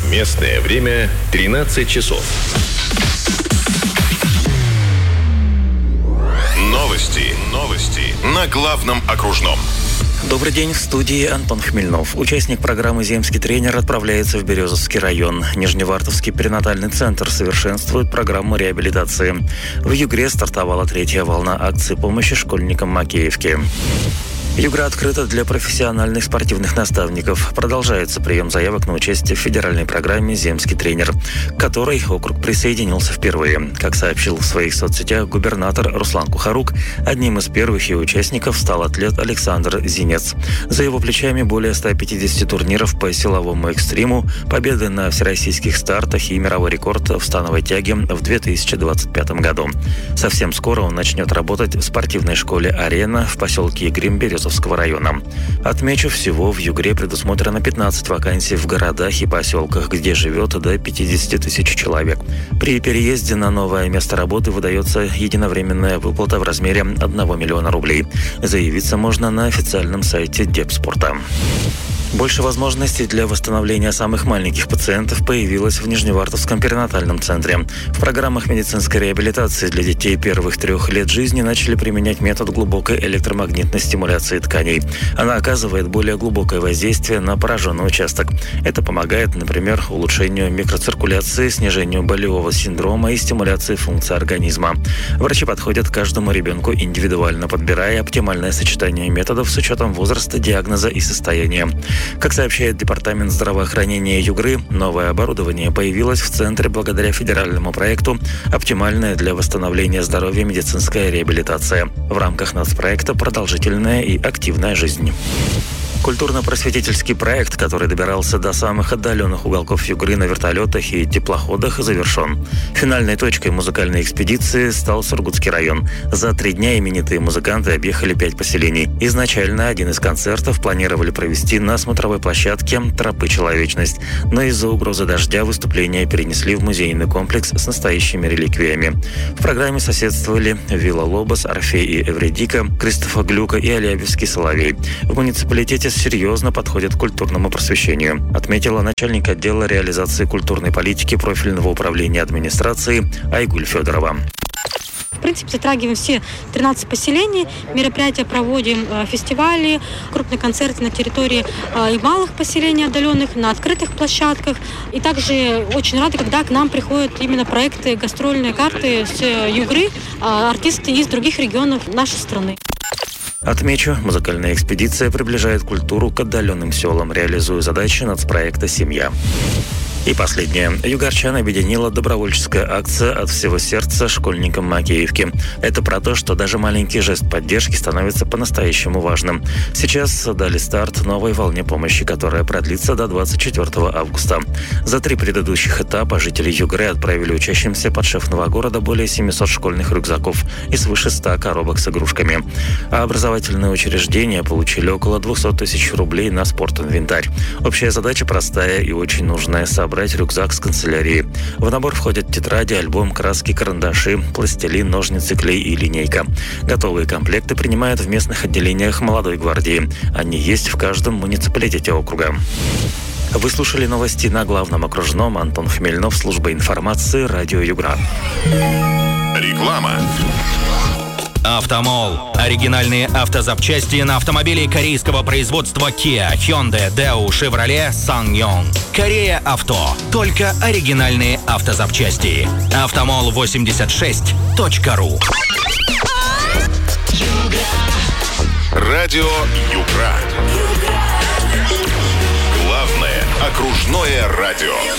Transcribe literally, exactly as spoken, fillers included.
Местное время тринадцать часов. Новости. Новости на главном окружном. Добрый день, в студии Антон Хмельнов. Участник программы «Земский тренер» отправляется в Березовский район. Нижневартовский перинатальный центр совершенствует программу реабилитации. В Югре стартовала третья волна акции помощи школьникам Макеевки. Югра открыта для профессиональных спортивных наставников. Продолжается прием заявок на участие в федеральной программе «Земский тренер», к которой округ присоединился впервые. Как сообщил в своих соцсетях губернатор Руслан Кухарук, одним из первых ее участников стал атлет Александр Зинец. За его плечами более ста пятидесяти турниров по силовому экстриму, победы на всероссийских стартах и мировой рекорд в становой тяге в две тысячи двадцать пятом году. Совсем скоро он начнет работать в спортивной школе «Арена» в поселке Игрим Березовского района. Отмечу, всего в Югре предусмотрено пятнадцать вакансий в городах и поселках, где живет до пятидесяти тысяч человек. При переезде на новое место работы выдается единовременная выплата в размере одного миллиона рублей. Заявиться можно на официальном сайте Депспорта. Больше возможностей для восстановления самых маленьких пациентов появилось в Нижневартовском перинатальном центре. В программах медицинской реабилитации для детей первых трех лет жизни начали применять метод глубокой электромагнитной стимуляции тканей. Она оказывает более глубокое воздействие на пораженный участок. Это помогает, например, улучшению микроциркуляции, снижению болевого синдрома и стимуляции функций организма. Врачи подходят к каждому ребенку индивидуально, подбирая оптимальное сочетание методов с учетом возраста, диагноза и состояния. Как сообщает Департамент здравоохранения Югры, новое оборудование появилось в центре благодаря федеральному проекту «Оптимальная для восстановления здоровья медицинская реабилитация». В рамках нацпроекта «Продолжительная и активная жизнь». Культурно-просветительский проект, который добирался до самых отдаленных уголков Югры на вертолетах и теплоходах, завершен. Финальной точкой музыкальной экспедиции стал Сургутский район. За три дня именитые музыканты объехали пять поселений. Изначально один из концертов планировали провести на смотровой площадке «Тропы Человечность», но из-за угрозы дождя выступления перенесли в музейный комплекс с настоящими реликвиями. В программе соседствовали Вилла Лобос, Орфей и Эвредика, Кристофа Глюка и Алябьевский Соловей. В муниципалитете серьезно подходит к культурному просвещению, отметила начальник отдела реализации культурной политики профильного управления администрации Айгуль Федорова. В принципе, затрагиваем все тринадцать поселений, мероприятия проводим, фестивали, крупные концерты на территории и малых поселений отдаленных, на открытых площадках. И также очень рады, когда к нам приходят именно проекты, гастрольные карты с Югры, артисты из других регионов нашей страны. Отмечу, музыкальная экспедиция приближает культуру к отдаленным селам, реализуя задачи нацпроекта «Семья». И последнее. Югорчан объединила добровольческая акция от всего сердца школьникам Макеевки. Это про то, что даже маленький жест поддержки становится по-настоящему важным. Сейчас дали старт новой волне помощи, которая продлится до двадцать четвёртого августа. За три предыдущих этапа жители Югры отправили учащимся подшефного города более семисот школьных рюкзаков и свыше ста коробок с игрушками. А образовательные учреждения получили около двухсот тысяч рублей на спортинвентарь. Общая задача простая и очень нужная – собрать рюкзак с канцелярии. В набор входят тетради, альбом, краски, карандаши, пластилин, ножницы, клей и линейка. Готовые комплекты принимают в местных отделениях молодой гвардии. Они есть в каждом муниципалитете округа. Вы слушали новости на главном окружном. Антон Хмельнов, служба информации, радио Югра. Реклама. Автомол. Оригинальные автозапчасти на автомобили корейского производства Kia, Hyundai, Daewoo, Chevrolet, SsangYong. Корея Авто. Только оригинальные автозапчасти. автомол восемьдесят шесть точка ру. Радио Югра. Главное окружное радио.